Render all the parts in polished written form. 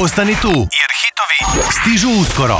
Ostani tu, jer hitovi stižu uskoro.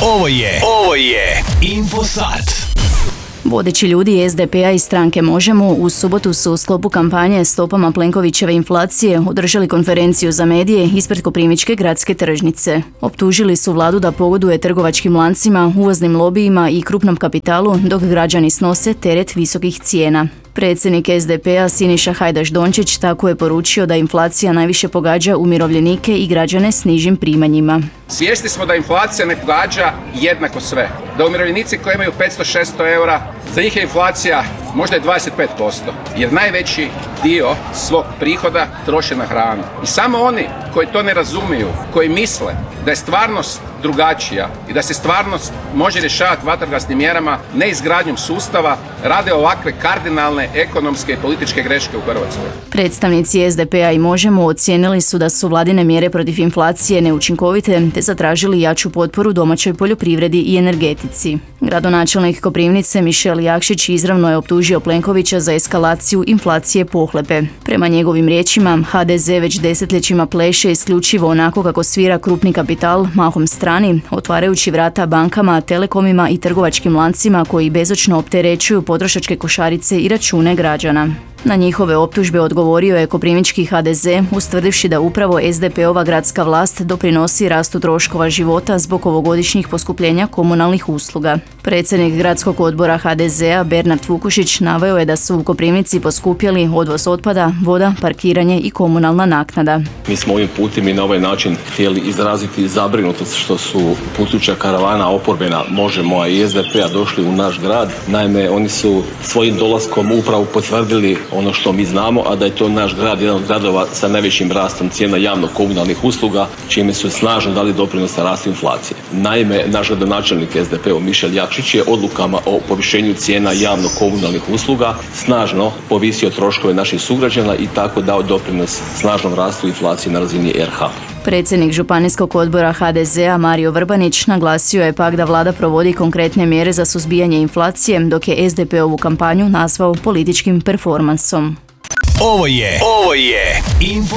Ovo je Infosat. Vodeći ljudi SDP-a i stranke Možemo u subotu su u sklopu kampanje Stopama Plenkovićeve inflacije održali konferenciju za medije ispred Koprivničke gradske tržnice. Optužili su vladu da pogoduje trgovačkim lancima, uvoznim lobijima i krupnom kapitalu, dok građani snose teret visokih cijena. Predsjednik SDP-a Siniša Hajdaš Dončić tako je poručio da inflacija najviše pogađa umirovljenike i građane s nižim primanjima. Svjesni smo da inflacija ne pogađa jednako sve. Da umirovljenici koji imaju 500-600 eura, za njih je inflacija možda je 25%, jer najveći dio svog prihoda troše na hranu. I samo oni koji to ne razumiju, koji misle da je stvarnost drugačija i da se stvarnost može rješavati vatrogasnim mjerama, ne izgradnjom sustava, rade ovakve kardinalne ekonomske i političke greške u Hrvatskoj. Predstavnici SDP-a i Možemo ocijenili su da su vladine mjere protiv inflacije neučinkovite te zatražili jaču potporu domaćoj poljoprivredi i energetici. Gradonačelnik Koprivnice Mišel Jakšić izravno je optužio Plenkovića za eskalaciju inflacije pohlepe. Prema njegovim riječima, HDZ već desetljećima pleše isključivo onako kako svira krupni kapital, mahom strani, otvarajući vrata bankama, telekomima i trgovačkim lancima koji bezočno opterećuju potrošačke košarice i račune građana. Na njihove optužbe odgovorio je koprivnički HDZ, ustvrdivši da upravo SDP-ova gradska vlast doprinosi rastu troškova života zbog ovogodišnjih poskupljenja komunalnih usluga. Predsjednik gradskog odbora HDZ-a Bernard Vukušić naveo je da su u Koprivnici poskupjeli odvoz otpada, voda, parkiranje i komunalna naknada. Mi smo ovim putem i na ovaj način htjeli izraziti zabrinutost što su putuća karavana oporbena Možemo i SDP-a došli u naš grad. Naime, oni su svojim dolaskom upravo potvrdili ono što mi znamo, a da je to naš grad, jedan od gradova sa najvećim rastom cijena javno-komunalnih usluga, čime su snažno dali doprinos rastu inflacije. Naime, naš gradonačelnik SDP-a Mišel Jakšić je odlukama o povišenju cijena javno-komunalnih usluga snažno povisio troškove naših sugrađana i tako dao doprinos snažnom rastu inflacije na razini RH. Predsjednik županijskog odbora HDZ-a Mario Vrbanić naglasio je pak da vlada provodi konkretne mjere za suzbijanje inflacije, dok je SDP-ovu kampanju nazvao političkim performansom. Ovo je